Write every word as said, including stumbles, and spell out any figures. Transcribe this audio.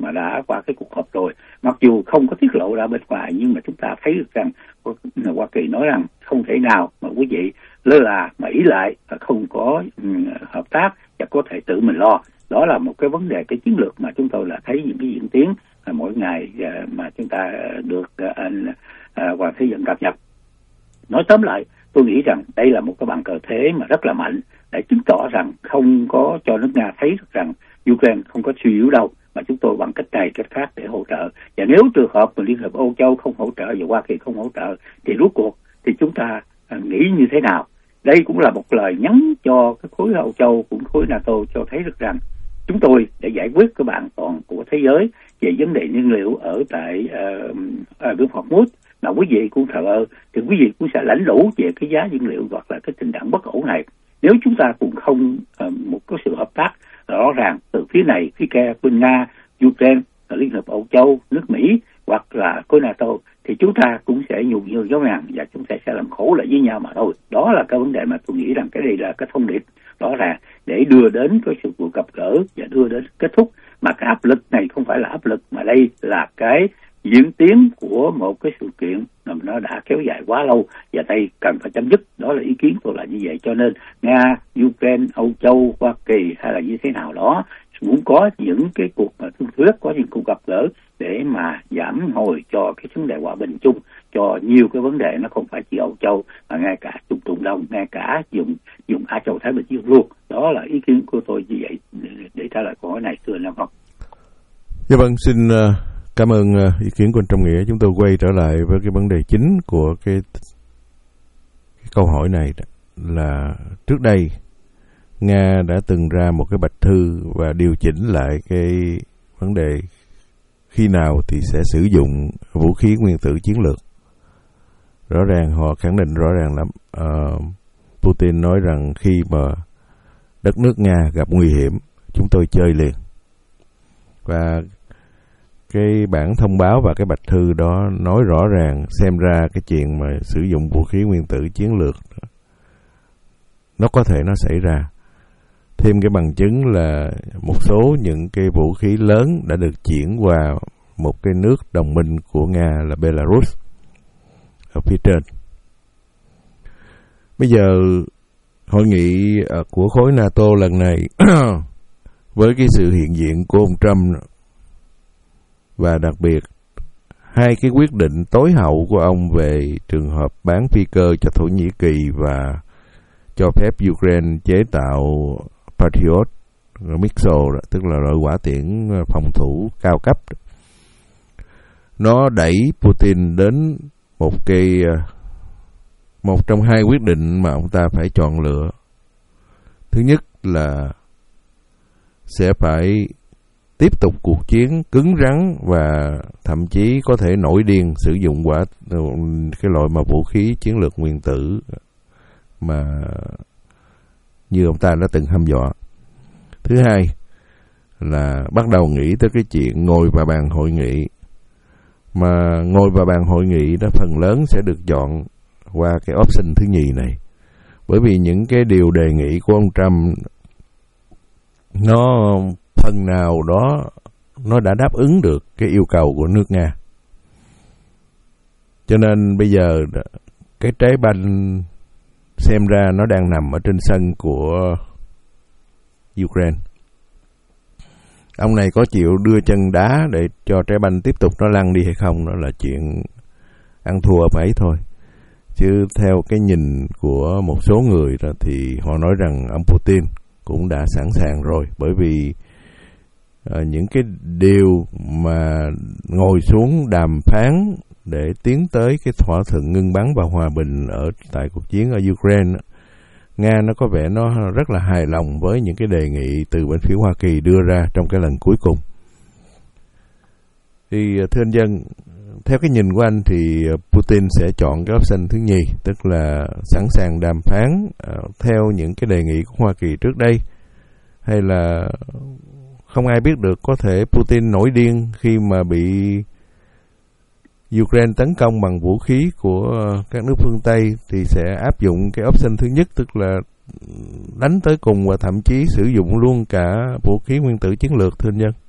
mà đã qua cái cuộc họp rồi, mặc dù không có tiết lộ ra bên ngoài, nhưng mà chúng ta thấy được rằng Hoa Kỳ nói rằng không thể nào mà quý vị lơ là mà ỷ lại và không có um, hợp tác và có thể tự mình lo. Đó là một cái vấn đề, cái chiến lược mà chúng tôi là thấy những cái diễn tiến uh, mỗi ngày uh, mà chúng ta được uh, anh uh, Hoàng Thế Dân cập nhật. Nói tóm lại, tôi nghĩ rằng đây là một cái bàn cờ thế mà rất là mạnh để chứng tỏ rằng không có cho nước Nga thấy được rằng Ukraine không có suy yếu đâu, mà chúng tôi bằng cách này cách khác để hỗ trợ. Và nếu trường hợp mà Liên hợp Âu Châu không hỗ trợ và Hoa Kỳ không hỗ trợ thì rốt cuộc thì chúng ta nghĩ như thế nào? Đây cũng là một lời nhắn cho cái khối Âu Châu cũng khối NATO cho thấy được rằng chúng tôi để giải quyết cái bàn toàn của thế giới về vấn đề nhiên liệu ở tại uh, Vương Hormuz mà quý vị cũng thờ ơ thì quý vị cũng sẽ lãnh đủ về cái giá nhiên liệu hoặc là cái tình trạng bất ổn này. Nếu chúng ta cũng không uh, một cái sự hợp tác rõ ràng từ phía này, phía kia, bên Nga, Ukraine, Liên hợp Âu Châu, nước Mỹ hoặc là khối NATO thì chúng ta cũng sẽ nhường nhường giống nhau và chúng ta sẽ làm khổ lại với nhau mà thôi. Đó là cái vấn đề mà tôi nghĩ rằng cái đây là cái thông điệp rõ ràng để đưa đến cái sự cuộc gặp gỡ và đưa đến kết thúc. Mà cái áp lực này không phải là áp lực mà đây là cái diễn tiến của một cái sự kiện mà nó đã kéo dài quá lâu và đây cần phải chấm dứt. Đó là ý kiến tôi là như vậy. Cho nên Nga, Ukraine, Âu Châu, Hoa Kỳ hay là như thế nào đó cũng có những cái cuộc mà thương thuyết, có những cuộc gặp gỡ để mà giảm hồi cho cái vấn đề hòa bình chung, cho nhiều cái vấn đề nó không phải chỉ Âu Châu mà ngay cả Trung Trung Đông, ngay cả dùng dùng Á Châu Thái Bình Dương luôn. Đó là ý kiến của tôi như vậy để, để trả lời câu hỏi này, thưa anh Long Hồng. Dạ vâng, xin uh, cảm ơn uh, ý kiến của anh Trọng Nghĩa. Chúng tôi quay trở lại với cái vấn đề chính của cái, cái câu hỏi này là trước đây Nga đã từng ra một cái bạch thư và điều chỉnh lại cái vấn đề khi nào thì sẽ sử dụng vũ khí nguyên tử chiến lược. Rõ ràng họ khẳng định rõ ràng lắm. Uh, Putin nói rằng khi mà đất nước Nga gặp nguy hiểm, chúng tôi chơi liền. Và cái bản thông báo và cái bạch thư đó nói rõ ràng xem ra cái chuyện mà sử dụng vũ khí nguyên tử chiến lược nó có thể nó xảy ra. Thêm cái bằng chứng là một số những cái vũ khí lớn đã được chuyển qua một cái nước đồng minh của Nga là Belarus ở phía trên. Bây giờ hội nghị của khối NATO lần này với cái sự hiện diện của ông Trump và đặc biệt hai cái quyết định tối hậu của ông về trường hợp bán phi cơ cho Thổ Nhĩ Kỳ và cho phép Ukraine chế tạo Patriot missile, tức là loại hỏa tiễn phòng thủ cao cấp. Nó đẩy Putin đến một cái một trong hai quyết định mà ông ta phải chọn lựa. Thứ nhất là sẽ phải tiếp tục cuộc chiến cứng rắn và thậm chí có thể nổi điên sử dụng quả cái loại mà vũ khí chiến lược nguyên tử mà như ông ta đã từng hăm dọa. Thứ hai là bắt đầu nghĩ tới cái chuyện ngồi vào bàn hội nghị, mà ngồi vào bàn hội nghị đó phần lớn sẽ được chọn qua cái option thứ nhì này, bởi vì những cái điều đề nghị của ông Trump nó phần nào đó nó đã đáp ứng được cái yêu cầu của nước Nga. Cho nên bây giờ cái trái banh xem ra nó đang nằm ở trên sân của Ukraine. Ông này có chịu đưa chân đá để cho trái banh tiếp tục nó lăn đi hay không, đó là chuyện ăn thua ông ấy thôi. Chứ theo cái nhìn của một số người đó thì họ nói rằng ông Putin cũng đã sẵn sàng rồi, bởi vì uh, những cái điều mà ngồi xuống đàm phán để tiến tới cái thỏa thuận ngưng bắn và hòa bình ở tại cuộc chiến ở Ukraine, Nga nó có vẻ nó rất là hài lòng với những cái đề nghị từ bên phía Hoa Kỳ đưa ra trong cái lần cuối cùng. Thì thưa anh Dân, theo cái nhìn của anh thì Putin sẽ chọn cái option thứ nhì, tức là sẵn sàng đàm phán uh, theo những cái đề nghị của Hoa Kỳ trước đây, hay là không ai biết được, có thể Putin nổi điên khi mà bị Ukraine tấn công bằng vũ khí của các nước phương Tây thì sẽ áp dụng cái option thứ nhất, tức là đánh tới cùng và thậm chí sử dụng luôn cả vũ khí nguyên tử chiến lược, thưa anh Nhân.